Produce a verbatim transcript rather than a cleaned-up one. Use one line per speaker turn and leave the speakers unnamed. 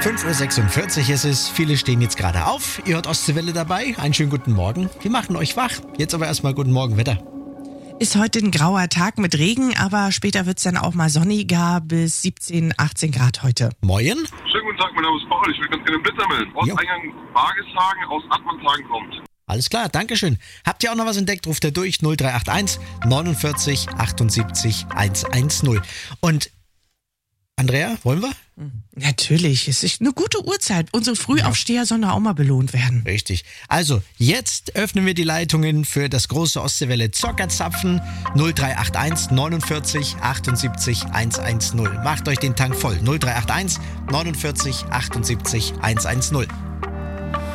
fünf Uhr sechsundvierzig ist es. Viele stehen jetzt gerade auf. Ihr hört Ostseewelle dabei. Einen schönen guten Morgen. Wir machen euch wach. Jetzt aber erstmal guten Morgen, Wetter.
Ist heute ein grauer Tag mit Regen, aber später wird es dann auch mal sonniger bis siebzehn, achtzehn Grad heute.
Moin.
Schönen guten Tag, mein Name ist Paul. Ich will ganz gerne einen Blitzer melden. Aus
Jo.
Eingang Wageshagen aus Attmannshagen kommt.
Alles klar, Dankeschön. Habt ihr auch noch was entdeckt, ruft ihr durch null drei acht eins neunundvierzig achtundsiebzig hundertzehn. Und Andrea, wollen wir?
Natürlich, es ist eine gute Uhrzeit. Unsere Frühaufsteher sollen auch mal belohnt werden.
Richtig. Also, jetzt öffnen wir die Leitungen für das große Ostseewelle Zockerzapfen null drei acht eins neunundvierzig achtundsiebzig hundertzehn. Macht euch den Tank voll. null drei acht eins neunundvierzig achtundsiebzig hundertzehn.